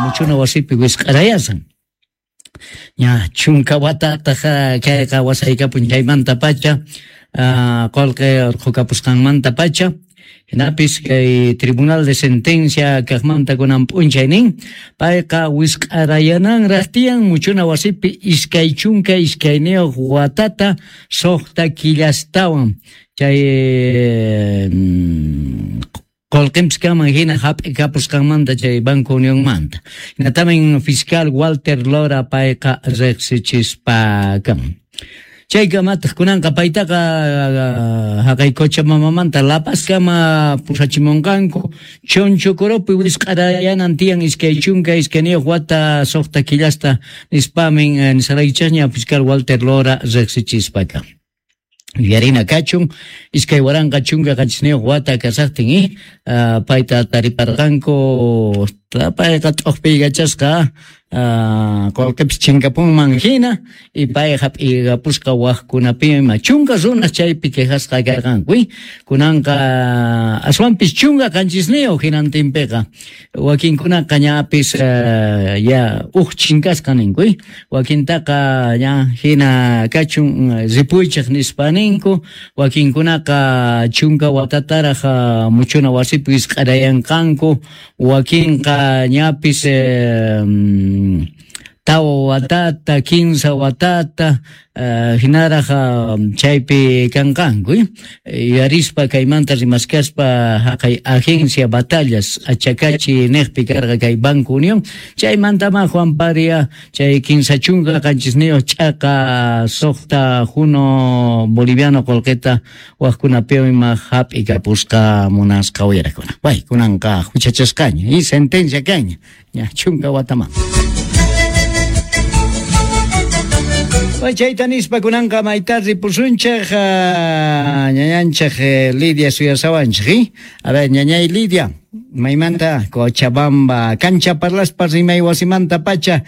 muchuna wasipi wisq'arayasan. Ya chunka watata kayqa wasaykapun chaymanta pacha qullqi urqupusqanmanta pacha hinapis kay Tribunal de Sentencia kaqmanta kunan p'unchaynin payqa wisq'arayananraq tiyan muchuna wasipi iskay chunka iskayniyuq watata suqta killastawan chay Colquimscaman hina hap'ikapusqanmanta chay Banco Unionmanta. Hinatamin fiscal Walter Lora payqa riqsichispakan. Chayqa mataq kunanqa paytaqa haqay Cochabamamanta Lapaskama pusachimunqanku chunchukurupi wisq'arayanan tiyan iskay chunka iskaniyuq wata suqta killasta nispamin nisaraychasña fiscal Walter Lora riqsichispakan. Yarina kachun iskay waranqa chunka qachisniyuq wata kasaqtin payta tariparqanku payqa t'uqpi gachasqa qullqipis chinkapunman hina y pay hap'ikapusqa waqkunapi chunka runas chaypi quejasqa karqanku kunanqa aswanpis chunka qanchisniyuq hinantinpiqa wakinkunaqa ñapis ya chinkasqa ninku wakintaqa ya hina kachun ripuychaq nispaninku wakinkunaqa chunka watataraq muchuna wasipi wisq'arayanqanku wakinqa ñapis tawa watata, 15 watata, hinaraja chaypi kanqanku, yarispa kaymanta rimaskaspa haqay agencia batallas achakachi neqpi karqa kay Banco Unión, chaymantama Juan Paria, chay 15 chunka qanchisniyo ch'aqa suqta juno boliviano qullqita waqkunapiwan hap'ikapusqa munasqa wirakuna. Way, kunanqa huchachasqaña, y sentencia kaña, ña chunka watama. Chaytanispa kunanqa maytarri pusunchaq ñañanchaq Lidia Suyasawanchaq. A ver, ñañay Lidia, maymanta Cochabamba kancha parlaspa rimay wasimanta pacha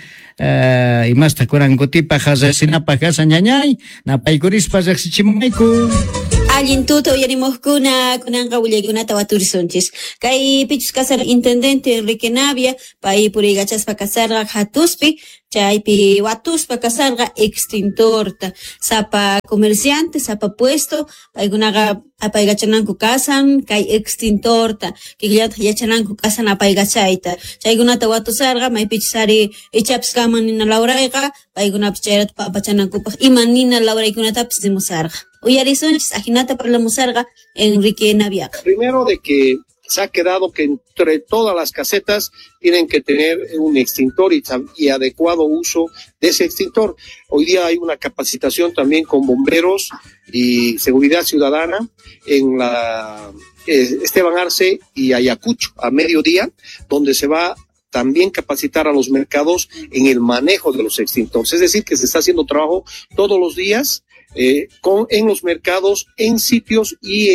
imasta kurankutipa hasasinapa hasa ñañay napaykurispa riqsichimunayku. Allintuta uyarimuqkuna kunanqa willaykunata waturisunchis. Kay pichus kasar intendente Enrique Navia pay puriygachaspa kasarqa hatuspi chaypi watuspa kasarqa extintorta sapa comerciante sapa puesto paykunaqa apaygachananku kasan kay extintorta kikllata yachananku kasan apaygachayta chaykunata watusarqa maypichus ari ichapskaman nina lawrayqa paykunapas chayrata papachanankupaq ima nina lawraykunatapis rimusarqa. Uyarisunchis ajinata parlamusarqa Enrique Navia. Primero de que se ha quedado que entre todas las casetas tienen que tener un extintor y adecuado uso de ese extintor. Hoy día hay una capacitación también con bomberos y seguridad ciudadana en la Esteban Arce y Ayacucho a mediodía, donde se va también capacitar a los mercados en el manejo de los extintores. Es decir, que se está haciendo trabajo todos los días en los mercados, en sitios y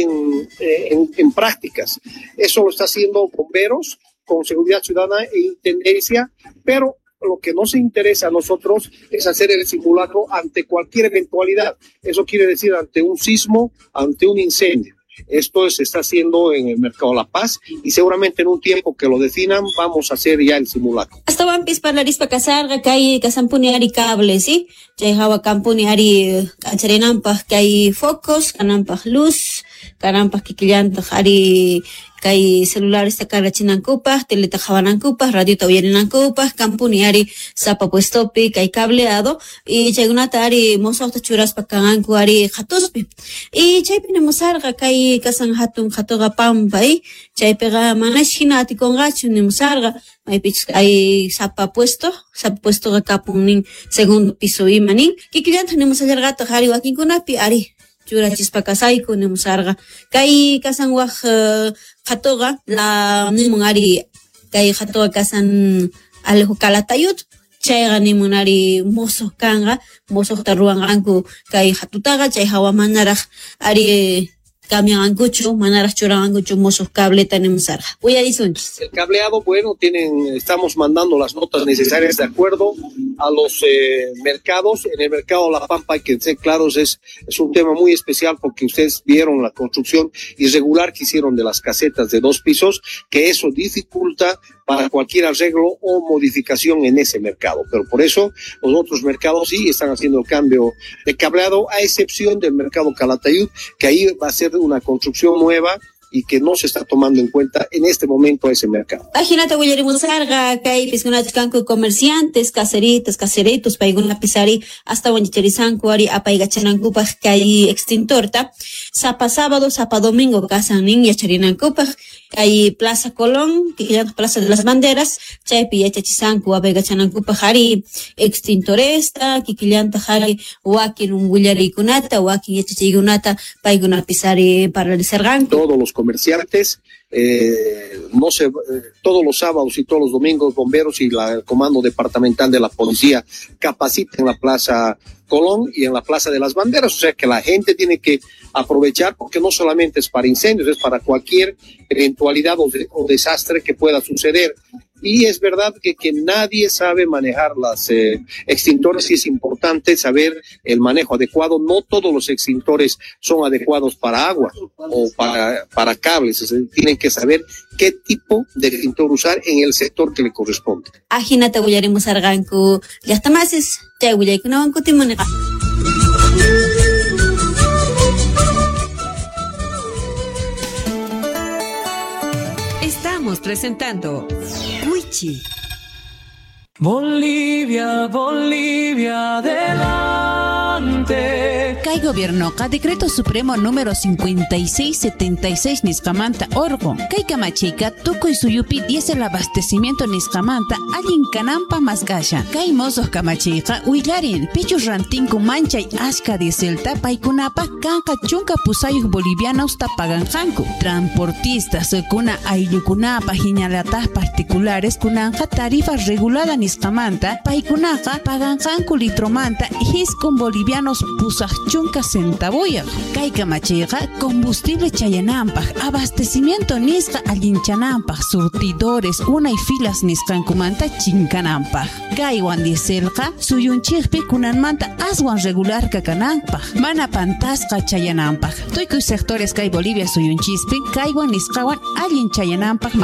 en prácticas. Eso lo está haciendo bomberos con seguridad ciudadana e intendencia, pero lo que nos interesa a nosotros es hacer el simulacro ante cualquier eventualidad. Eso quiere decir ante un sismo, ante un incendio. Esto se está haciendo en el Mercado La Paz y seguramente en un tiempo que lo definan vamos a hacer ya el simulacro. Hasta wampis parlarispa kasarqa kay kasampuni ari cable, ¿sí? Chay hawa kampuni ari acharinanpaq kay focos, kananpaq luz, kananpaq kikillantaq ari kay celulares takarachinankupaq, teleta hawanankupaq, radiota uyarinankupaq, kampuni ari sapa puestopi kay cableado y chaykunata ari mosoqta churaspa kananku ari hatuspi. Y chaypi nimusarqa kay kasan hatuqa pampay, chaypiqa manash hina atikunqachu nimusarqa maypichus ay sapa puestoqa kapunnin segundo piso imanin kikillanta nimusallarqataq ari wakinkunapi ari churachispa kasayku nimusarqa kay kasan waq hatuqa la nimun ari kay hatuqa kasan Alejo Calatayud chayqa nimun ari mosoq kanqa mosoqta ruwanqanku kay hatutaqa chay hawamanaraq ari cambianguchu, manaras churanguchu, mosos cable tenemos arja. Voy a disunchis. El cableado, bueno, estamos mandando las notas necesarias de acuerdo a los mercados. En el mercado La Pampa, hay que ser claros, es un tema muy especial porque ustedes vieron la construcción irregular que hicieron de las casetas de 2 pisos, que eso dificulta para cualquier arreglo o modificación en ese mercado. Pero por eso los otros mercados sí están haciendo el cambio de cableado, a excepción del mercado Calatayud, que ahí va a ser una construcción nueva y que no se está tomando en cuenta en este momento ese mercado. Imagínate, Guillermo Sarga, que hay piscunachcanco comerciantes, caseritos, paiguna pisari, hasta Wanchicherizanco, ari apaigachanancupa, que hay extintorta, zapa sábado, zapa domingo, casan niña charinancupa, que hay Plaza Colón, que hay Plaza de las Banderas, chaypi yachachizanco, apaigachanancupa, ari extintoresta, que quillanta, ari wakin un Guillericunata, wakin yachachigunata, paiguna pisari para el Serganco. Todos los comerciantes, todos los sábados y todos los domingos, bomberos y el comando departamental de la policía capacitan en la Plaza Colón y en la Plaza de las Banderas, o sea que la gente tiene que aprovechar, porque no solamente es para incendios, es para cualquier eventualidad o desastre que pueda suceder. Y es verdad que nadie sabe manejar las extintores, y es importante saber el manejo adecuado. No todos los extintores son adecuados para agua o para cables. O sea, tienen que saber qué tipo de extintor usar en el sector que le corresponde. Ajínate, Guillermo Sarganco, ya está más es, ya Guillermo Timonega. Estamos presentando Wichi. Bolivia, Bolivia, adelante. Cay gobierno, ca decreto supremo número 5676 Niscamanta Orgo. Cay camachica, tuco y suyupi diese el abastecimiento Niscamanta, alin canampa mascasha. Cay mozos camachica, huilarin, pichus rantinco mancha y asca dieselta, paikunapa, canca chunca pusayos bolivianos tapagan janku. Transportistas, cuna ayukunapa, jiñalatas particulares, kunanja tarifa regulada Niscamanta, paikunaka, pagan janku litromanta, hiskun bolivianos pusaj chunca centavuya. Caica machiga, combustible chayanampaj, abastecimiento nisca alinchanampa, surtidores, una y filas niscancumanta chincanampaj. Caiwan dieselja, suyunchirpi kunanmanta aswan regular kakanampaj, mana pantasca chayanampaj. Toiku sectores cai Bolivia suyunchispi, caiwan niscawan alinchanampa